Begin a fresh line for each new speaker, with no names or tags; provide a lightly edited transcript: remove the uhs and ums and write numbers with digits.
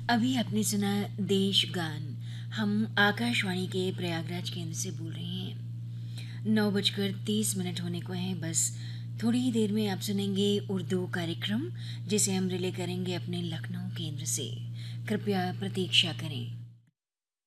अभी आपने सुना देश गान। हम आकाशवाणी के प्रयागराज केंद्र से बोल रहे हैं। 9:30 होने को हैं। बस थोड़ी ही देर में आप सुनेंगे उर्दू कार्यक्रम, जिसे हम रिले करेंगे अपने लखनऊ केंद्र से। कृपया प्रतीक्षा करें।